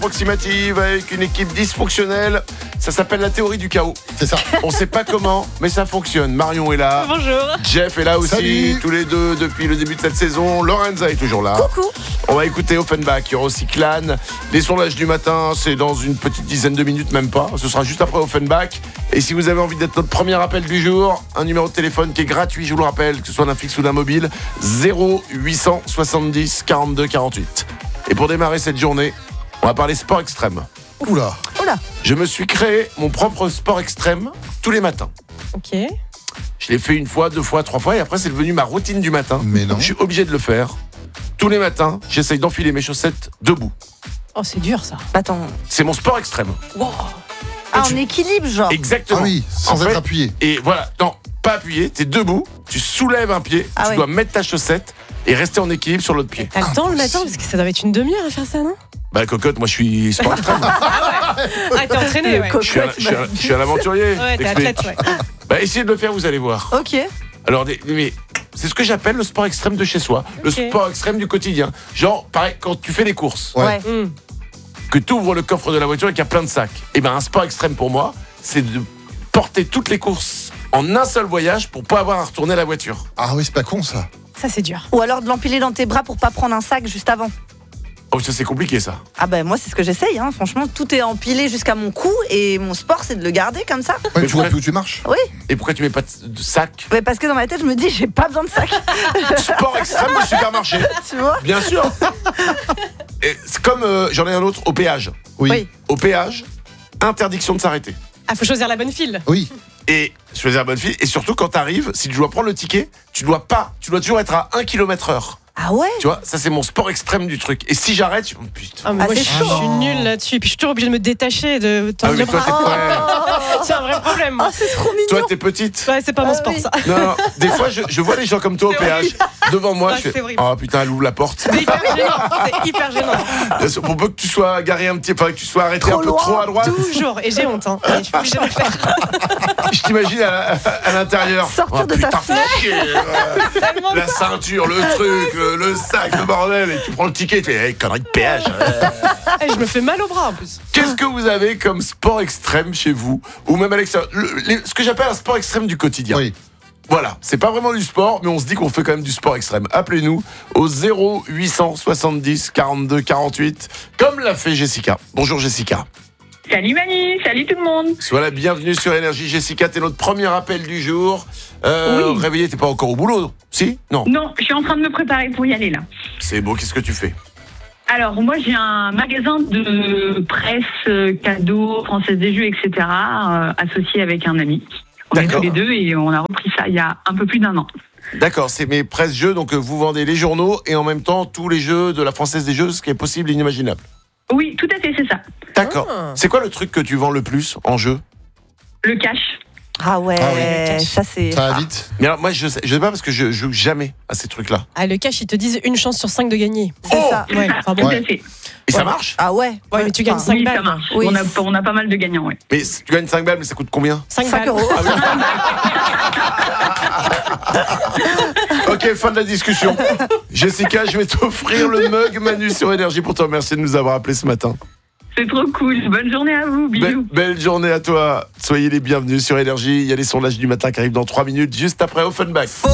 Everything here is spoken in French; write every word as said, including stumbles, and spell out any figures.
Approximative avec une équipe dysfonctionnelle. Ça s'appelle la théorie du chaos. C'est ça. On sait pas comment, mais ça fonctionne. Marion est là. Bonjour. Jeff est là aussi. Salut. Tous les deux depuis le début de cette saison. Lorenza est toujours là. Coucou. On va écouter Offenbach. Il y aura aussi Clan. Les sondages du matin, c'est dans une petite dizaine de minutes, même pas. Ce sera juste après Offenbach. Et si vous avez envie d'être notre premier appel du jour, un numéro de téléphone qui est gratuit, je vous le rappelle, que ce soit d'un fixe ou d'un mobile, zéro huit cent soixante-dix quarante-deux quarante-huit. Et pour démarrer cette journée, on va parler sport extrême. Oula. Oula. Je me suis créé mon propre sport extrême tous les matins. Ok. Je l'ai fait une fois, deux fois, trois fois, et après c'est devenu ma routine du matin. Mais non. Je suis obligé de le faire. Tous les matins, j'essaye d'enfiler mes chaussettes debout. Oh, c'est dur ça. Attends. C'est mon sport extrême. Wow. Ah, tu- en équilibre, genre. Exactement. Ah oui, sans En être fait, appuyé. Et voilà, non, pas appuyé, t'es debout, tu soulèves un pied, Ah tu ouais. dois mettre ta chaussette et rester en équilibre sur l'autre pied. T'as le temps le matin parce que ça doit être une demi-heure à faire ça, non? Bah cocotte, moi je suis sport extrême. Ah, t'es entraîné, ouais. Je suis un, je suis un- je suis un aventurier. Ouais, t'es T'expliques. athlète, ouais. Bah essayez de le faire, vous allez voir. Ok. Alors, des- mais c'est ce que j'appelle le sport extrême de chez soi, le Ok. sport extrême du quotidien. Genre, pareil, quand tu fais les courses, Ouais. Ouais. Hum. que tu ouvres le coffre de la voiture et qu'il y a plein de sacs. Et ben un sport extrême pour moi, c'est de porter toutes les courses en un seul voyage pour pas avoir à retourner la voiture. Ah oui, c'est pas con ça. Ça, c'est dur. Ou alors de l'empiler dans tes bras pour pas prendre un sac juste avant. Oh, ça c'est compliqué ça. Ah ben moi c'est ce que j'essaye, hein. Franchement tout est empilé jusqu'à mon cou et mon sport c'est de le garder comme ça. Ouais, Mais tu vois pourquoi- plus où tu marches. Et pourquoi tu mets pas de de sac? Mais parce que dans ma tête je me dis j'ai pas besoin de sac. Sport extrême au supermarché. Tu vois. Bien sûr. Et c'est comme, euh, j'en ai un autre, au péage. Oui. Oui. Au péage, interdiction de s'arrêter. Ah, faut choisir la bonne file. Oui. Et choisir la bonne fille. Et surtout quand t'arrives, si tu dois prendre le ticket, tu dois pas, tu dois toujours être à un kilomètre heure. Ah ouais. Tu vois, ça c'est mon sport extrême du truc. Et si j'arrête, je... oh, putain. Ah, mais Ah, moi, c'est je chaud. suis nulle là-dessus. Puis je suis toujours obligée de me détacher, de tendre Ah oui, le mais toi, bras. t'es- ouais. C'est un vrai problème. Oh c'est trop mignon. Toi, t'es petite. Ouais, c'est pas mon Ah sport, oui. ça. Non, non, des fois, je, je vois les gens comme toi au C'est péage, devant moi, Ouais, je fais, c'est horrible. oh putain, elle ouvre la porte. C'est hyper gênant. C'est hyper gênant. Pour peu que tu sois garé un petit, enfin que tu sois arrêté Trop un peu loin. trop à droite, Toujours. Et j'ai honte, hein. Et je suis obligée de le faire. je t'imagine à, à l'intérieur. Sortir de ta putain, fenêtre. chier, ouais. Tellement La ceinture, le truc, le, le sac, le bordel, et tu prends le ticket, tu fais, hey, connerie de péage. Et je me fais mal au bras en plus. Qu'est-ce que vous avez comme sport extrême chez vous, ou même à l'extérieur, Le- les- ce que j'appelle un sport extrême du quotidien. Oui. Voilà, c'est pas vraiment du sport, mais on se dit qu'on fait quand même du sport extrême. Appelez-nous au zéro huit cent soixante-dix quarante-deux quarante-huit, comme l'a fait Jessica. Bonjour Jessica. Salut Manu, salut tout le monde. Sois la bienvenue sur Énergie. Jessica, t'es notre premier appel du jour. Euh, Oui. Réveillé, t'es pas encore au boulot? Si? Non. Non, je suis en train de me préparer pour y aller là. C'est beau, qu'est-ce que tu fais? Alors moi j'ai un magasin de presse, euh, cadeaux, Française des Jeux, et cetera euh, associé avec un ami. On est D'accord. tous les deux et on a repris ça il y a un peu plus d'un an. D'accord, c'est mes presse-jeux, donc euh, vous vendez les journaux et en même temps tous les jeux de la Française des Jeux, ce qui est possible et inimaginable. Oui, tout à fait, c'est ça. D'accord. Ah. C'est quoi le truc que tu vends le plus en jeu? Le cash. Ah ouais. Ah oui. Ça c'est. Ça va vite. Mais alors moi je sais, je sais pas parce que je joue jamais à ces trucs-là. Ah, le cash, ils te disent une chance sur cinq de gagner. C'est Oh ça. Ouais, enfin bon. Tout Ouais. à fait. Et ça Ouais. marche? Ah ouais. Ouais, mais tu gagnes Enfin, cinq Oui, ça balles. marche. Oui. On, a, on a pas mal de gagnants, ouais. Mais si tu gagnes cinq balles, mais ça coûte combien? cinq cinq balles. euros. Ok, fin de la discussion. Jessica, je vais t'offrir le mug Manu sur Énergie pour te remercier de nous avoir appelés ce matin. C'est trop cool. Bonne journée à vous. Be- Bisous. belle journée à toi. Soyez les bienvenus sur Énergie. Il y a les sondages du matin qui arrivent dans trois minutes, juste après Offenbach.